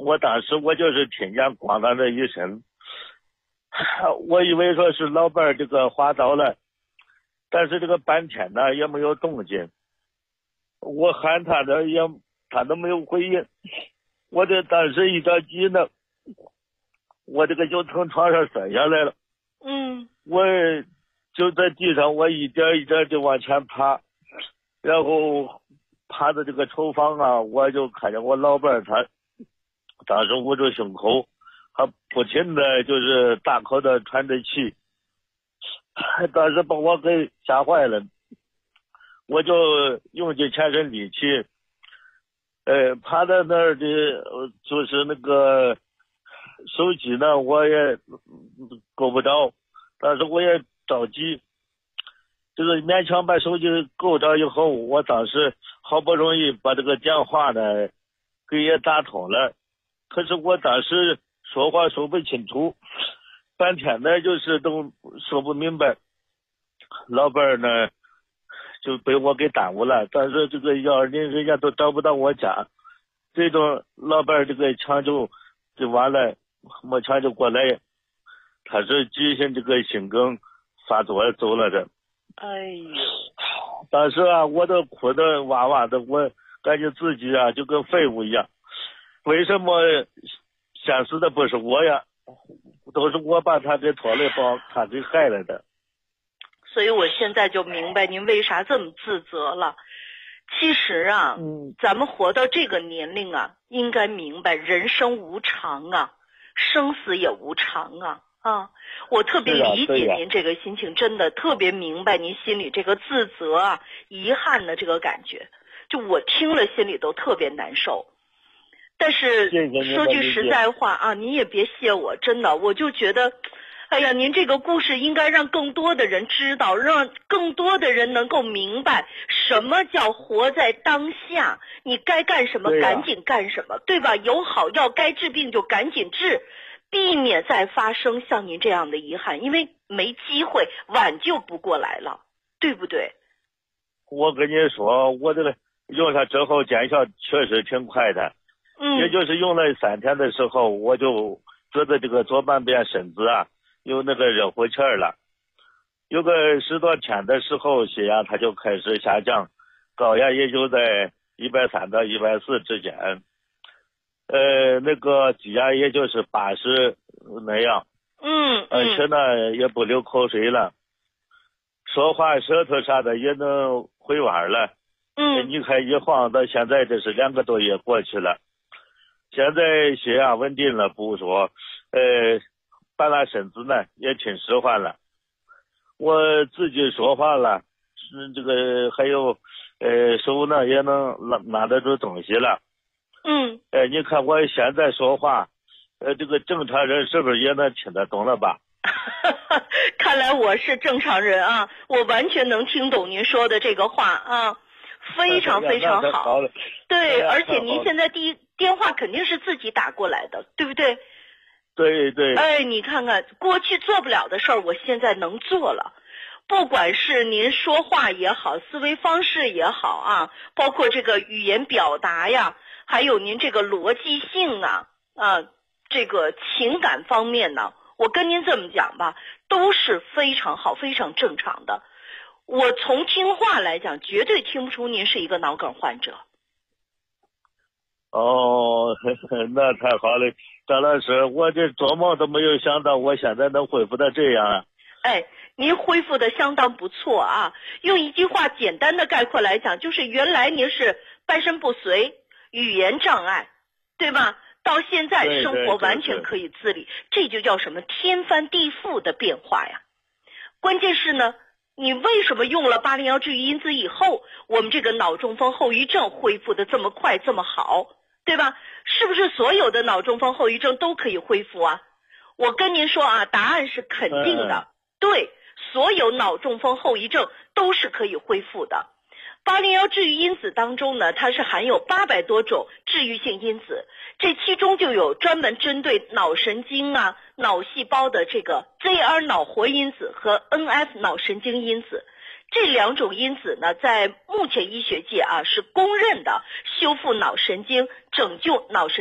我当时我就是听见咣当的一声，我以为说是老伴儿这个滑倒了，但是这个半天呢也没有动静，我喊他的他都没有回应，我这当时一着急呢，我这个就从床上摔下来了。我就在地上，我一点一点就往前爬，然后爬到这个厨房啊，我就看见我老伴儿他当时捂住胸口，还不停的就是大口的喘着气，当时把我给吓坏了，我就用尽全身力气，爬在那儿的，就是那个手机呢，我也够不着，但是我也着急，这个勉强把手机够着以后，我当时好不容易把这个电话呢给也打通了，可是我当时说话说不清楚，半天呢就是都说不明白，老伴儿呢就被我给耽误了，但是这个120人家都找不到我家，最终老伴儿这个抢救就完了，没抢救过来，他是急性这个心梗发作走了的。 哎呦， 当时啊我都哭得哇哇的，我感觉自己啊就跟废物一样，为什么先死的不是我呀，都是我把他给拖累，把他给害了的。 所以我现在就明白您为啥这么自责了。其实啊，咱们活到这个年龄啊，应该明白人生无常啊，生死也无常啊。我特别理解您这个心情，真的特别明白您心里这个自责啊、遗憾的这个感觉，就我听了心里都特别难受。但是说句实在话啊，您也别谢我，真的，我就觉得哎呀，您这个故事应该让更多的人知道，让更多的人能够明白什么叫活在当下，你该干什么赶紧干什么，对吧？有好药该治病就赶紧治，避免再发生像您这样的遗憾，因为没机会挽救不过来了，对不对？ 我跟你说，我这个用上之后见效确实挺快的，也就是用了3天的时候，我就觉得这个左半边身子啊有那个热乎气儿了，有个10多天的时候，血压它就开始下降，高压也就在130到140之间，那个低压也就是80那样，而且呢也不流口水了，说话舌头啥的也能回弯了，你看一晃到现在这是2个多月过去了，现在血压稳定了不说，半拉身子呢也挺使唤了，我自己说话了，这个还有手呢也能拿得住东西了。你看我现在说话，这个正常人是不是也能听得懂了吧？ 看来我是正常人啊，我完全能听懂您说的这个话啊，非常非常好。对，而且您现在电话肯定是自己打过来的，对不对？ 对。 哎，你看看过去做不了的事儿，我现在能做了。不管是您说话也好，思维方式也好啊，包括这个语言表达呀，还有您这个逻辑性啊，这个情感方面呢，我跟您这么讲吧，都是非常好、非常正常的。我从听话来讲，绝对听不出您是一个脑梗患者。 哦，那太好了，张老师，我这做梦都没有想到我现在能恢复到这样啊。 哎，您恢复的相当不错啊，用一句话简单的概括来讲，就是原来您是半身不遂、语言障碍，对吧？到现在生活完全可以自理，这就叫什么天翻地覆的变化呀。关键是呢，你为什么用了801治愈因子以后，我们这个脑中风后遗症恢复的这么快这么好，对吧？是不是所有的脑中风后遗症都可以恢复啊？我跟您说啊，答案是肯定的。对，所有脑中风后遗症都是可以恢复的。801治愈因子当中呢，它是含有800多种治愈性因子，这其中就有专门针对脑神经啊、脑细胞的这个 ZR 脑活因子和 NF 脑神经因子。这2种因子呢，在目前医学界啊是公认的修复脑神经、拯救脑神经